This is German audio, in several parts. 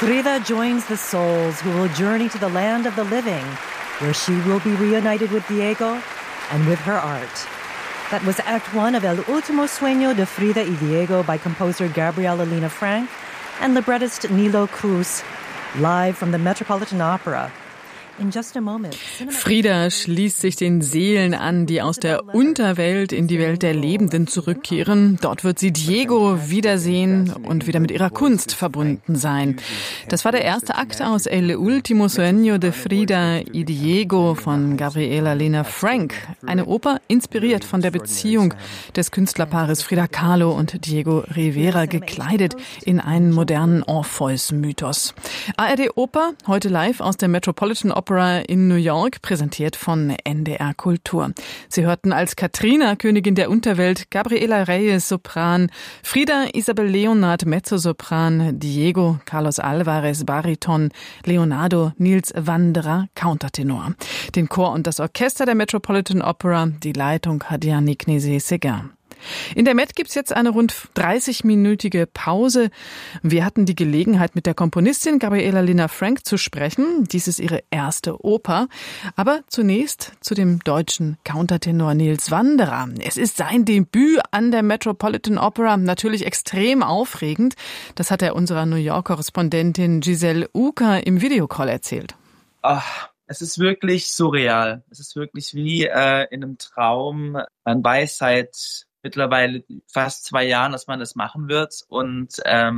Frida joins the souls who will journey to the land of the living, where she will be reunited with Diego and with her art. That was Act 1 of El Último Sueño de Frida y Diego by composer Gabriela Lina Frank and librettist Nilo Cruz, live from the Metropolitan Opera. In just a moment, Frida schließt sich den Seelen an, die aus der Unterwelt in die Welt der Lebenden zurückkehren. Dort wird sie Diego wiedersehen und wieder mit ihrer Kunst verbunden sein. Das war der erste Akt aus El Último Sueño de Frida y Diego von Gabriela Lina Frank. Eine Oper inspiriert von der Beziehung des Künstlerpaares Frida Kahlo und Diego Rivera, gekleidet in einen modernen Orpheus-Mythos. ARD Oper, heute live aus der Metropolitan Opera in New York, präsentiert von NDR Kultur. Sie hörten als Katrina, Königin der Unterwelt, Gabriela Reyes, Sopran, Frida Isabel Leonard, Mezzosopran, Diego Carlos Alvarez, Bariton, Leonardo Nils Wanderer, Countertenor. Den Chor und das Orchester der Metropolitan Opera, die Leitung hat Yannick Nézet-Séguin. In der Met gibt's jetzt eine rund 30-minütige Pause. Wir hatten die Gelegenheit, mit der Komponistin Gabriela Lina Frank zu sprechen. Dies ist ihre erste Oper. Aber zunächst zu dem deutschen Countertenor Nils Wanderer. Es ist sein Debüt an der Metropolitan Opera, natürlich extrem aufregend. Das hat er unserer New York-Korrespondentin Giselle Uker im Videocall erzählt. Es ist wirklich surreal. Es ist wirklich wie in einem Traum. Man weiß seit mittlerweile fast 2 Jahren, dass man das machen wird, und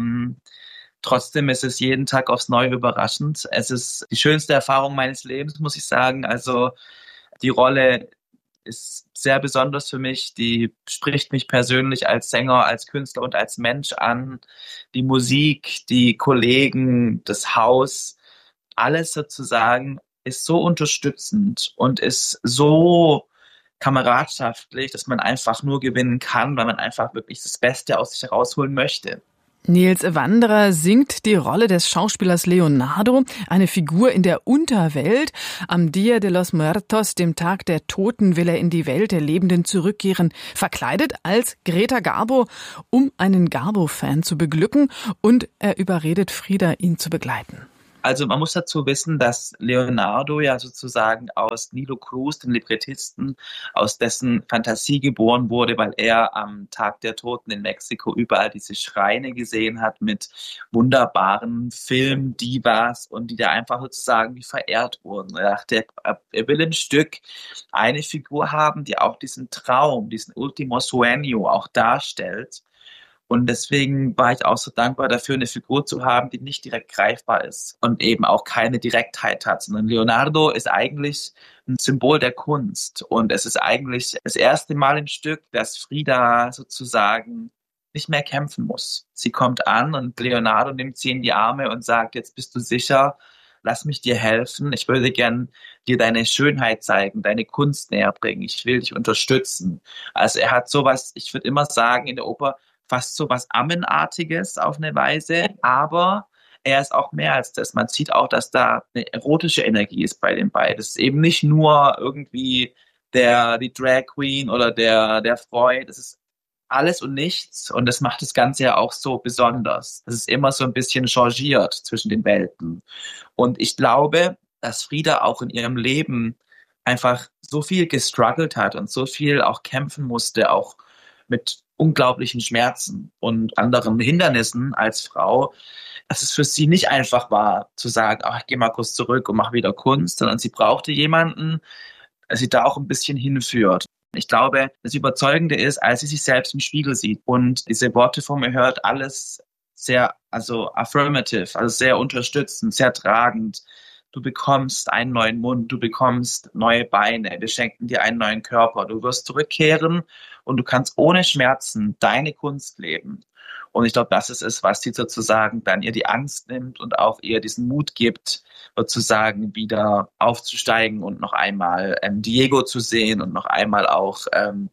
trotzdem ist es jeden Tag aufs Neue überraschend. Es ist die schönste Erfahrung meines Lebens, muss ich sagen. Also die Rolle ist sehr besonders für mich. Die spricht mich persönlich als Sänger, als Künstler und als Mensch an. Die Musik, die Kollegen, das Haus, alles sozusagen ist so unterstützend und ist so kameradschaftlich, dass man einfach nur gewinnen kann, weil man einfach wirklich das Beste aus sich herausholen möchte. Nils Wanderer singt die Rolle des Schauspielers Leonardo, eine Figur in der Unterwelt. Am Dia de los Muertos, dem Tag der Toten, will er in die Welt der Lebenden zurückkehren, verkleidet als Greta Garbo, um einen Garbo-Fan zu beglücken, und er überredet Frida, ihn zu begleiten. Also man muss dazu wissen, dass Leonardo ja sozusagen aus Nilo Cruz, dem Librettisten, aus dessen Fantasie geboren wurde, weil er am Tag der Toten in Mexiko überall diese Schreine gesehen hat mit wunderbaren Film-Divas, und die da einfach sozusagen wie verehrt wurden. Er dachte, er will ein Stück, eine Figur haben, die auch diesen Traum, diesen Último Sueño auch darstellt. Und deswegen war ich auch so dankbar dafür, eine Figur zu haben, die nicht direkt greifbar ist und eben auch keine Direktheit hat, sondern Leonardo ist eigentlich ein Symbol der Kunst. Und es ist eigentlich das erste Mal im Stück, dass Frida sozusagen nicht mehr kämpfen muss. Sie kommt an und Leonardo nimmt sie in die Arme und sagt, jetzt bist du sicher, lass mich dir helfen. Ich würde gern dir deine Schönheit zeigen, deine Kunst näher bringen. Ich will dich unterstützen. Also er hat sowas, ich würde immer sagen, in der Oper, fast so was Ammenartiges auf eine Weise, aber er ist auch mehr als das. Man sieht auch, dass da eine erotische Energie ist bei den beiden. Es ist eben nicht nur irgendwie die Drag Queen oder der Freud. Es ist alles und nichts, und das macht das Ganze ja auch so besonders. Es ist immer so ein bisschen changiert zwischen den Welten. Und ich glaube, dass Frida auch in ihrem Leben einfach so viel gestruggelt hat und so viel auch kämpfen musste, auch mit unglaublichen Schmerzen und anderen Hindernissen als Frau, dass es für sie nicht einfach war, zu sagen, ich gehe mal kurz zurück und mache wieder Kunst, sondern sie brauchte jemanden, der sie da auch ein bisschen hinführt. Ich glaube, das Überzeugende ist, als sie sich selbst im Spiegel sieht und diese Worte von mir hört, alles sehr, affirmative, also sehr unterstützend, sehr tragend. Du bekommst einen neuen Mund, du bekommst neue Beine, wir schenken dir einen neuen Körper, du wirst zurückkehren und du kannst ohne Schmerzen deine Kunst leben. Und ich glaube, das ist es, was sie sozusagen dann ihr die Angst nimmt und auch ihr diesen Mut gibt, sozusagen wieder aufzusteigen und noch einmal Diego zu sehen und noch einmal auch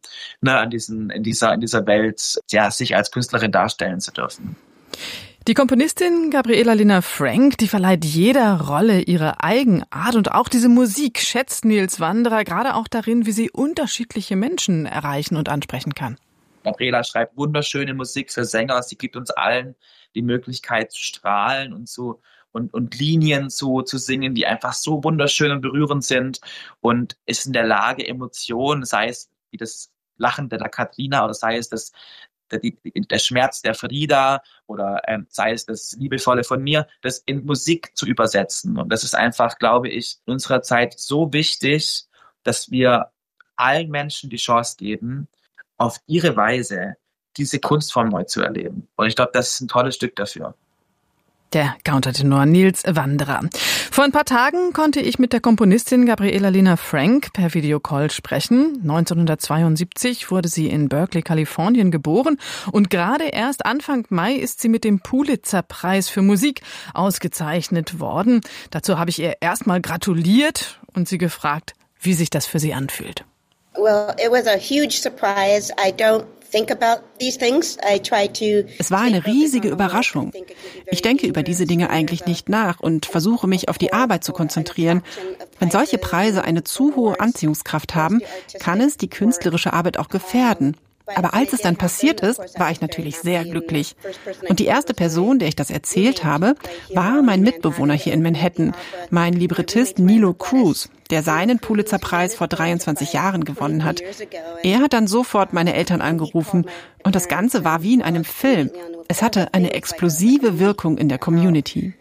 in dieser Welt sich als Künstlerin darstellen zu dürfen. Die Komponistin Gabriela Lina Frank, die verleiht jeder Rolle ihre Eigenart, und auch diese Musik schätzt Nils Wanderer gerade auch darin, wie sie unterschiedliche Menschen erreichen und ansprechen kann. Gabriela schreibt wunderschöne Musik für Sänger. Sie gibt uns allen die Möglichkeit zu strahlen und zu und Linien zu singen, die einfach so wunderschön und berührend sind und ist in der Lage, Emotionen, sei es wie das Lachen der Katrina oder sei es der Schmerz der Frida oder sei es das Liebevolle von mir, das in Musik zu übersetzen. Und das ist einfach, glaube ich, in unserer Zeit so wichtig, dass wir allen Menschen die Chance geben, auf ihre Weise diese Kunstform neu zu erleben. Und ich glaube, das ist ein tolles Stück dafür. Der Countertenor Nils Wanderer. Vor ein paar Tagen konnte ich mit der Komponistin Gabriela Lena Frank per Videocall sprechen. 1972 wurde sie in Berkeley, Kalifornien geboren und gerade erst Anfang Mai ist sie mit dem Pulitzer-Preis für Musik ausgezeichnet worden. Dazu habe ich ihr erstmal gratuliert und sie gefragt, wie sich das für sie anfühlt. Well, it was a huge surprise. I don't think about these things. I try to. Es war eine riesige Überraschung. Ich denke über diese Dinge eigentlich nicht nach und versuche mich auf die Arbeit zu konzentrieren. Wenn solche Preise eine zu hohe Anziehungskraft haben, kann es die künstlerische Arbeit auch gefährden. Aber als es dann passiert ist, war ich natürlich sehr glücklich. Und die erste Person, der ich das erzählt habe, war mein Mitbewohner hier in Manhattan, mein Librettist Nilo Cruz, der seinen Pulitzer-Preis vor 23 Jahren gewonnen hat. Er hat dann sofort meine Eltern angerufen und das Ganze war wie in einem Film. Es hatte eine explosive Wirkung in der Community.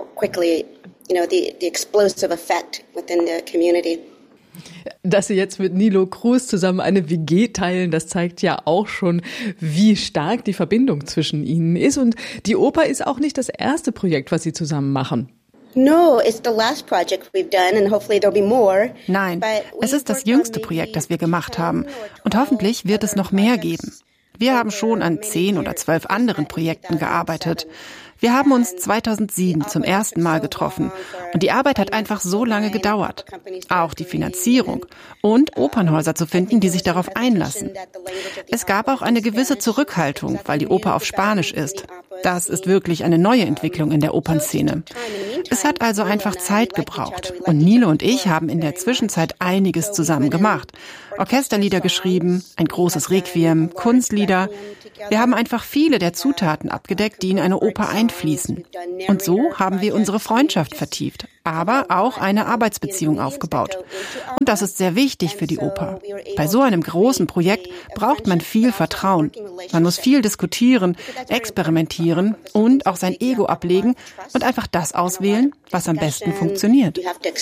Dass Sie jetzt mit Nilo Cruz zusammen eine WG teilen, das zeigt ja auch schon, wie stark die Verbindung zwischen Ihnen ist. Und die Oper ist auch nicht das erste Projekt, was Sie zusammen machen. No, it's the last project we've done and hopefully there'll be more. Nein, es ist das jüngste Projekt, das wir gemacht haben. Und hoffentlich wird es noch mehr geben. Wir haben schon an 10 oder 12 anderen Projekten gearbeitet. Wir haben uns 2007 zum ersten Mal getroffen und die Arbeit hat einfach so lange gedauert. Auch die Finanzierung und Opernhäuser zu finden, die sich darauf einlassen. Es gab auch eine gewisse Zurückhaltung, weil die Oper auf Spanisch ist. Das ist wirklich eine neue Entwicklung in der Opernszene. Es hat also einfach Zeit gebraucht und Nilo und ich haben in der Zwischenzeit einiges zusammen gemacht. Orchesterlieder geschrieben, ein großes Requiem, Kunstlieder. Wir haben einfach viele der Zutaten abgedeckt, die in eine Oper einfließen. Und so haben wir unsere Freundschaft vertieft, aber auch eine Arbeitsbeziehung aufgebaut. Und das ist sehr wichtig für die Oper. Bei so einem großen Projekt braucht man viel Vertrauen. Man muss viel diskutieren, experimentieren und auch sein Ego ablegen und einfach das auswählen, was am besten funktioniert.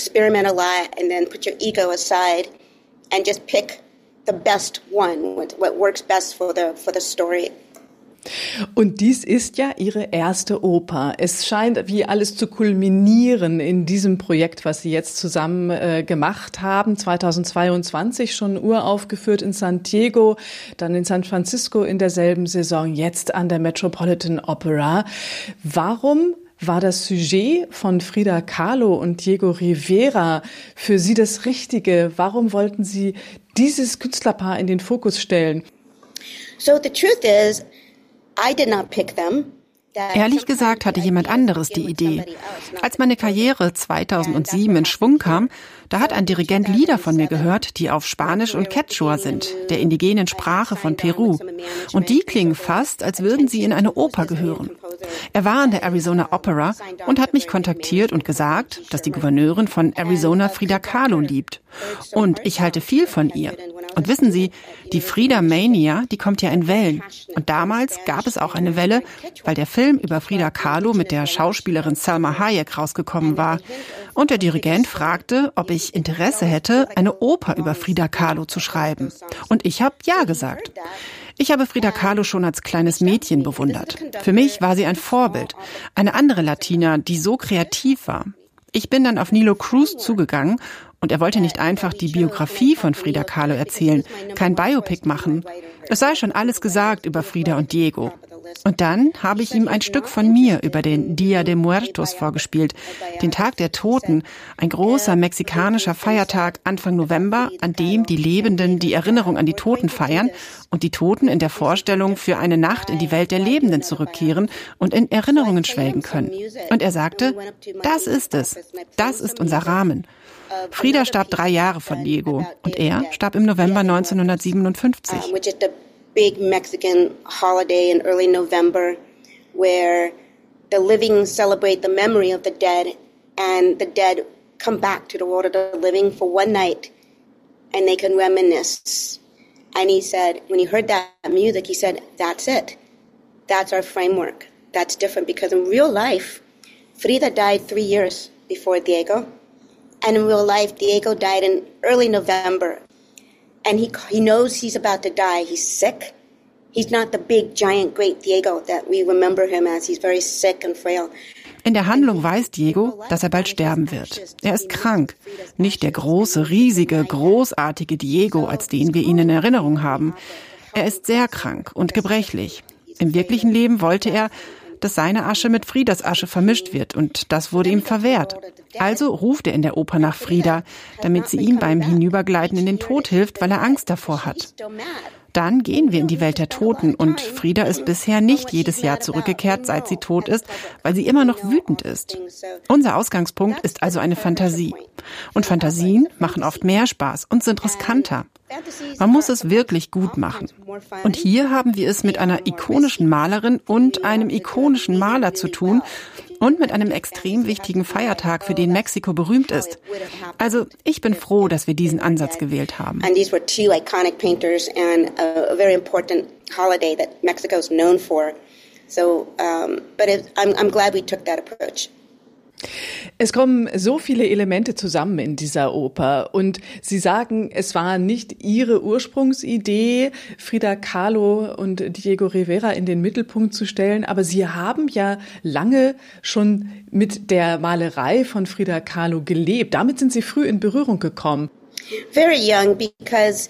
And just pick the best one, what works best for the story. Und dies ist ja Ihre erste Oper. Es scheint wie alles zu kulminieren in diesem Projekt, was Sie jetzt zusammen gemacht haben. 2022 schon uraufgeführt in San Diego, dann in San Francisco in derselben Saison, jetzt an der Metropolitan Opera. Warum war das Sujet von Frida Kahlo und Diego Rivera für Sie das Richtige? Warum wollten Sie dieses Künstlerpaar in den Fokus stellen? So the truth is, I did not pick them. Ehrlich gesagt hatte jemand anderes die Idee. Als meine Karriere 2007 in Schwung kam, da hat ein Dirigent Lieder von mir gehört, die auf Spanisch und Quechua sind, der indigenen Sprache von Peru. Und die klingen fast, als würden sie in eine Oper gehören. Er war an der Arizona Opera und hat mich kontaktiert und gesagt, dass die Gouverneurin von Arizona Frida Kahlo liebt. Und ich halte viel von ihr. Und wissen Sie, die Frida Mania, die kommt ja in Wellen. Und damals gab es auch eine Welle, weil der Film über Frida Kahlo mit der Schauspielerin Salma Hayek rausgekommen war. Und der Dirigent fragte, ob ich Interesse hätte, eine Oper über Frida Kahlo zu schreiben. Und ich habe ja gesagt. Ich habe Frida Kahlo schon als kleines Mädchen bewundert. Für mich war sie ein Vorbild, eine andere Latina, die so kreativ war. Ich bin dann auf Nilo Cruz zugegangen und er wollte nicht einfach die Biografie von Frida Kahlo erzählen, kein Biopic machen. Es sei schon alles gesagt über Frida und Diego. Und dann habe ich ihm ein Stück von mir über den Dia de Muertos vorgespielt, den Tag der Toten, ein großer mexikanischer Feiertag Anfang November, an dem die Lebenden die Erinnerung an die Toten feiern und die Toten in der Vorstellung für eine Nacht in die Welt der Lebenden zurückkehren und in Erinnerungen schwelgen können. Und er sagte, das ist es, das ist unser Rahmen. Frida starb 3 Jahre von Diego und er starb im November 1957. Big Mexican holiday in early November where the living celebrate the memory of the dead, and the dead come back to the world of the living for one night, and they can reminisce. And he said, when he heard that music, he said, that's it. That's our framework. That's different, because in real life, Frida died 3 years before Diego. And in real life, Diego died in early November. And he knows he's about to die. He's sick. He's not the big, giant, great Diego that we remember him as. He's very sick and frail. In der Handlung weiß Diego, dass er bald sterben wird. Er ist krank. Nicht der große, riesige, großartige Diego, als den wir ihn in Erinnerung haben. Er ist sehr krank und gebrechlich. Im wirklichen Leben wollte er, dass seine Asche mit Fridas Asche vermischt wird, und das wurde ihm verwehrt. Also ruft er in der Oper nach Frida, damit sie ihm beim Hinübergleiten in den Tod hilft, weil er Angst davor hat. Dann gehen wir in die Welt der Toten, und Frida ist bisher nicht jedes Jahr zurückgekehrt, seit sie tot ist, weil sie immer noch wütend ist. Unser Ausgangspunkt ist also eine Fantasie. Und Fantasien machen oft mehr Spaß und sind riskanter. Man muss es wirklich gut machen. Und hier haben wir es mit einer ikonischen Malerin und einem ikonischen Maler zu tun und mit einem extrem wichtigen Feiertag, für den Mexiko berühmt ist. Also ich bin froh, dass wir diesen Ansatz gewählt haben. And these were two iconic painters and a very important holiday that Mexico is known for. So, I'm glad we took that approach. Es kommen so viele Elemente zusammen in dieser Oper, und Sie sagen, es war nicht Ihre Ursprungsidee, Frida Kahlo und Diego Rivera in den Mittelpunkt zu stellen, aber Sie haben ja lange schon mit der Malerei von Frida Kahlo gelebt. Damit sind Sie früh in Berührung gekommen. Very young, because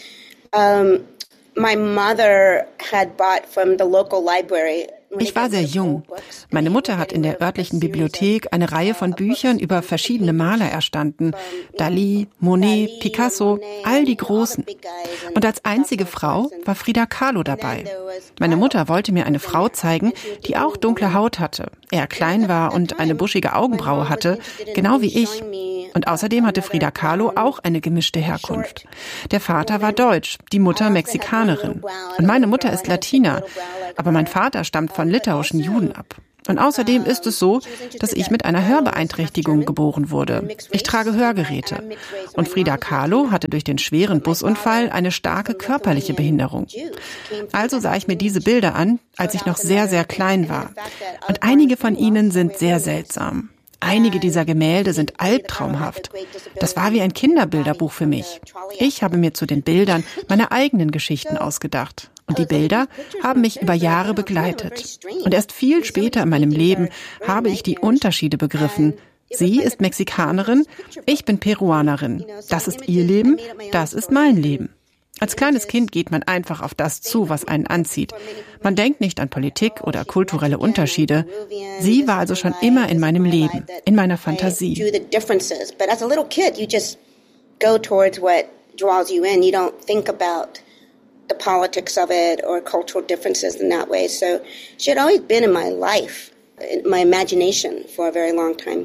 my mother had bought from the local library. Ich war sehr jung. Meine Mutter hat in der örtlichen Bibliothek eine Reihe von Büchern über verschiedene Maler erstanden. Dalí, Monet, Picasso, all die Großen. Und als einzige Frau war Frida Kahlo dabei. Meine Mutter wollte mir eine Frau zeigen, die auch dunkle Haut hatte, eher klein war und eine buschige Augenbraue hatte, genau wie ich. Und außerdem hatte Frida Kahlo auch eine gemischte Herkunft. Der Vater war deutsch, die Mutter Mexikanerin. Und meine Mutter ist Latina, aber mein Vater stammt von litauischen Juden ab. Und außerdem ist es so, dass ich mit einer Hörbeeinträchtigung geboren wurde. Ich trage Hörgeräte. Und Frida Kahlo hatte durch den schweren Busunfall eine starke körperliche Behinderung. Also sah ich mir diese Bilder an, als ich noch sehr, sehr klein war. Und einige von ihnen sind sehr seltsam. Einige dieser Gemälde sind albtraumhaft. Das war wie ein Kinderbilderbuch für mich. Ich habe mir zu den Bildern meine eigenen Geschichten ausgedacht. Und die Bilder haben mich über Jahre begleitet. Und erst viel später in meinem Leben habe ich die Unterschiede begriffen. Sie ist Mexikanerin, ich bin Peruanerin. Das ist ihr Leben, das ist mein Leben. Als kleines Kind geht man einfach auf das zu, was einen anzieht. Man denkt nicht an Politik oder kulturelle Unterschiede. Sie war also schon immer in meinem Leben, in meiner Fantasie. But as a little kid, you just go towards what draws you in. You don't think about the politics of it or cultural differences in that way. So she had always been in my life, in my imagination for a very long time.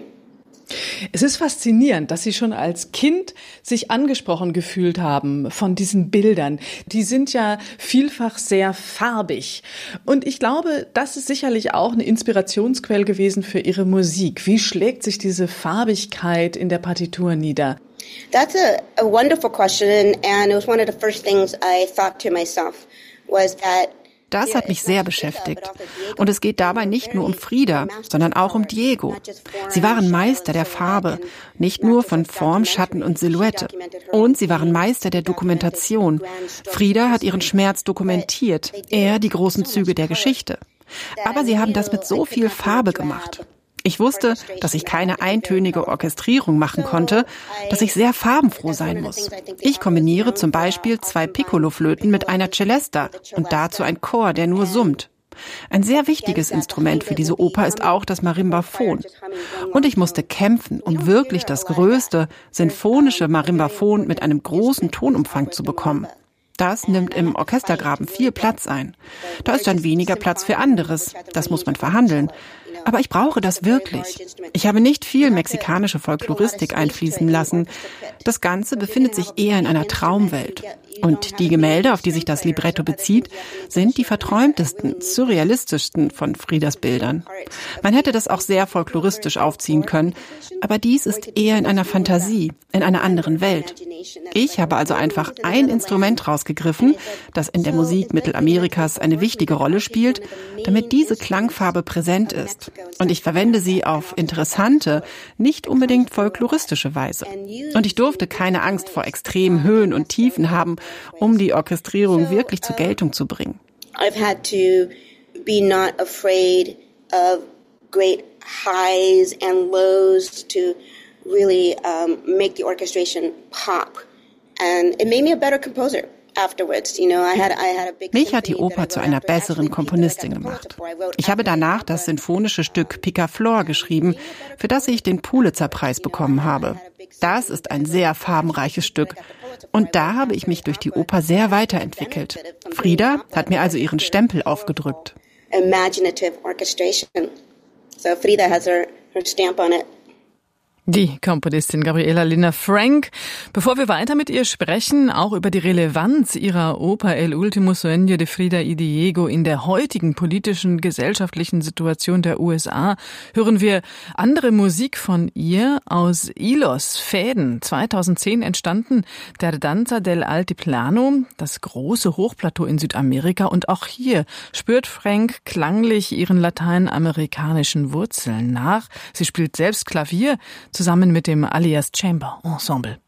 Es ist faszinierend, dass Sie schon als Kind sich angesprochen gefühlt haben von diesen Bildern. Die sind ja vielfach sehr farbig. Und ich glaube, das ist sicherlich auch eine Inspirationsquelle gewesen für Ihre Musik. Wie schlägt sich diese Farbigkeit in der Partitur nieder? That's a wonderful question, and it was one of the first things I thought to myself was that Das hat mich sehr beschäftigt. Und es geht dabei nicht nur um Frida, sondern auch um Diego. Sie waren Meister der Farbe, nicht nur von Form, Schatten und Silhouette. Und sie waren Meister der Dokumentation. Frida hat ihren Schmerz dokumentiert, er die großen Züge der Geschichte. Aber sie haben das mit so viel Farbe gemacht. Ich wusste, dass ich keine eintönige Orchestrierung machen konnte, dass ich sehr farbenfroh sein muss. Ich kombiniere zum Beispiel 2 Piccolo-Flöten mit einer Celesta und dazu ein Chor, der nur summt. Ein sehr wichtiges Instrument für diese Oper ist auch das Marimbaphon. Und ich musste kämpfen, um wirklich das größte sinfonische Marimbaphon mit einem großen Tonumfang zu bekommen. Das nimmt im Orchestergraben viel Platz ein. Da ist dann weniger Platz für anderes. Das muss man verhandeln. Aber ich brauche das wirklich. Ich habe nicht viel mexikanische Folkloristik einfließen lassen. Das Ganze befindet sich eher in einer Traumwelt. Und die Gemälde, auf die sich das Libretto bezieht, sind die verträumtesten, surrealistischsten von Friedas Bildern. Man hätte das auch sehr folkloristisch aufziehen können, aber dies ist eher in einer Fantasie, in einer anderen Welt. Ich habe also einfach ein Instrument rausgegriffen, das in der Musik Mittelamerikas eine wichtige Rolle spielt, damit diese Klangfarbe präsent ist. Und ich verwende sie auf interessante, nicht unbedingt folkloristische Weise. Und ich durfte keine Angst vor extremen Höhen und Tiefen haben, um die Orchestrierung wirklich zur Geltung zu bringen. I've had to be not afraid of great highs and lows to really make the orchestration pop. And it made me a better composer. Mich hat die Oper zu einer besseren Komponistin gemacht. Ich habe danach das sinfonische Stück Picaflor geschrieben, für das ich den Pulitzer-Preis bekommen habe. Das ist ein sehr farbenreiches Stück. Und da habe ich mich durch die Oper sehr weiterentwickelt. Frida hat mir also ihren Stempel aufgedrückt. Imaginative orchestration. So Frida has her stamp on it. Die Komponistin Gabriela Lina Frank. Bevor wir weiter mit ihr sprechen, auch über die Relevanz ihrer Oper El último sueño de Frida y Diego in der heutigen politischen, gesellschaftlichen Situation der USA, hören wir andere Musik von ihr aus Hilos, Fäden, 2010 entstanden, der Danza del Altiplano, das große Hochplateau in Südamerika, und auch hier spürt Frank klanglich ihren lateinamerikanischen Wurzeln nach. Sie spielt selbst Klavier, zusammen mit dem Alias Chamber Ensemble.